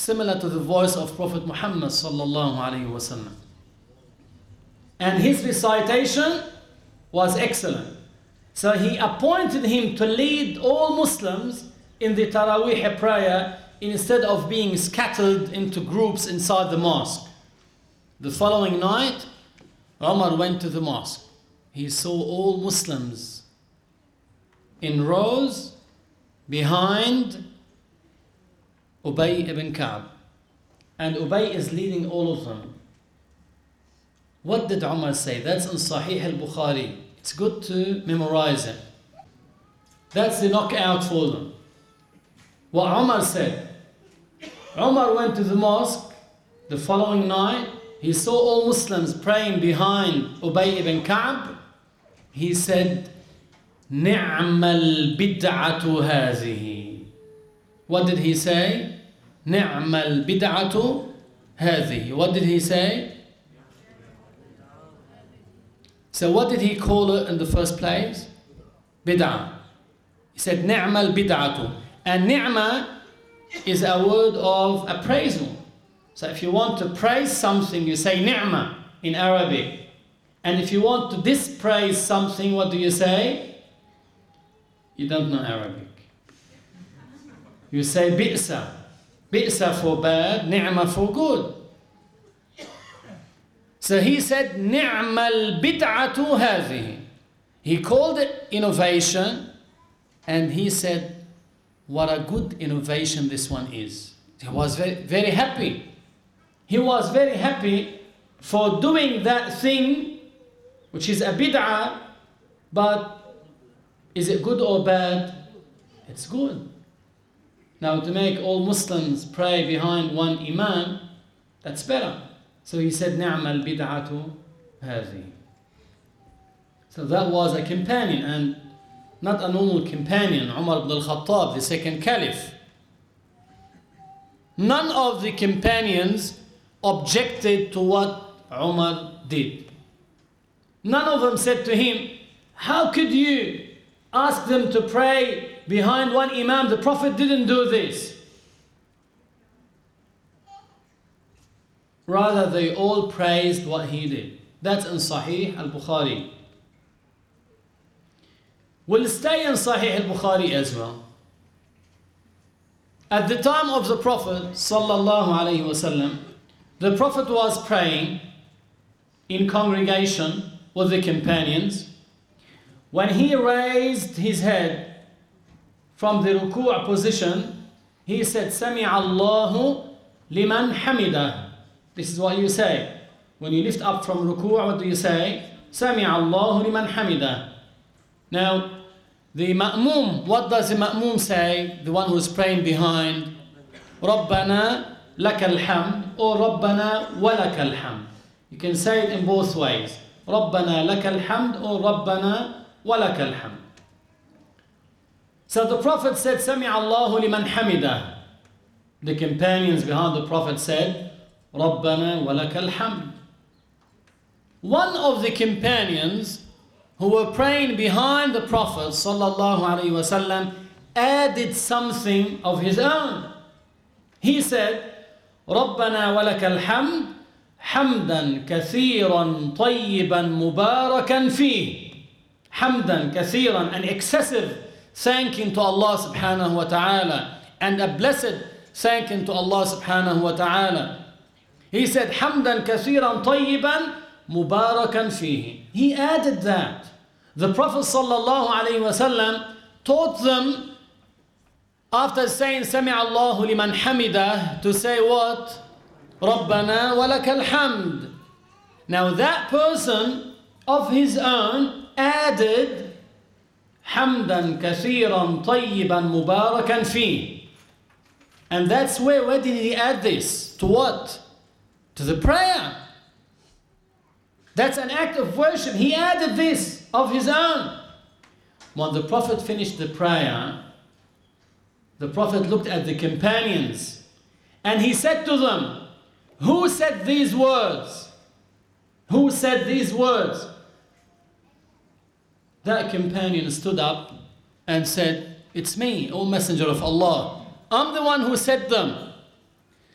similar to the voice of Prophet Muhammad sallallahu alaihi wasallam. And his recitation was excellent. So he appointed him to lead all Muslims in the Taraweeh prayer instead of being scattered into groups inside the mosque. The following night, Umar went to the mosque. He saw all Muslims in rows behind Ubay ibn Ka'b. And Ubay is leading all of them. What did Umar say? That's in Sahih al-Bukhari. It's good to memorize it. That's the knockout for them. What Umar said. Umar went to the mosque the following night. He saw all Muslims praying behind Ubay ibn Ka'b. He said, نِعْمَ الْبِدْعَةُ هَذِهِ. What did he say? نِعْمَ الْبِدْعَةُ هَذِهِ. What did he say? So what did he call it in the first place? Bid'ah. He said, نِعْمَ الْبِدْعَةُ. And ni'mah is a word of appraisal. So if you want to praise something, you say ni'mah in Arabic. And if you want to dispraise something, what do you say? You don't know Arabic. You say bi'sa. Bi'sa for bad, ni'mah for good. So he said, ni'mal bid'atu hadhihi. He called it innovation, and he said, what a good innovation this one is. He was very, very happy. He was very happy for doing that thing, which is a bid'ah, but is it good or bad? It's good. Now to make all Muslims pray behind one imam, that's better. So he said, ni'mal bid'atu hadhihi. So that was a companion, and not a normal companion, Umar ibn al-Khattab, the second caliph. None of the companions objected to what Umar did. None of them said to him, how could you ask them to pray behind one imam? The Prophet didn't do this. Rather, they all praised what he did. That's in Sahih al-Bukhari. We'll stay in Sahih al-Bukhari as well. At the time of the Prophet sallallahu alaihi wasallam, the Prophet was praying in congregation with the companions. When he raised his head from the ruku' position, he said, Sami'a Allahu liman hamidah. This is what you say. When you lift up from ruku', what do you say? Sami'a Allahu liman hamidah. Now, the ma'mum, what does the ma'mum say? The one who's praying behind. Rabbana lakal hamd or Rabbana walakal hamd. You can say it in both ways. Rabbana lakal hamd or Rabbana walakal hamd. So the Prophet said, Sami'a Allahu liman hamidah. The companions behind the Prophet said, Rabbana walakal hamd. One of the companions who were praying behind the Prophet sallallahu alaihi wasallam added something of his own. He said, Rabbana walakal hamd, hamdan kathiran tayyiban mubarakan fih. Hamdan kathiran, an excessive thanking to Allah subhanahu wa ta'ala, and a blessed thanking to Allah subhanahu wa ta'ala. He said, hamdan kathiran tayyiban mubarakan fihi. He added that. The Prophet sallallahu alaihi wasallam taught them, after saying Sami'a Allahu liman hamidah, to say what? Rabbana walakal hamd. Now that person of his own added hamdan kathiran tayyiban mubarakan fihi. And that's where did he add this? To what? To the prayer. That's an act of worship. He added this of his own. When the Prophet finished the prayer, the Prophet looked at the companions and he said to them, who said these words? Who said these words? That companion stood up and said, it's me, O Messenger of Allah. I'm the one who said them.